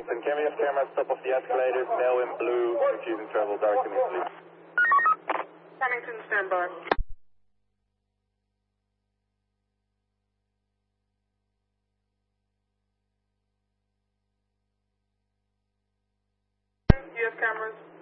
Wellington, can we have cameras top of the escalator, male in blue, refusing travel, darkening, please? Wellington, stand by. You have cameras?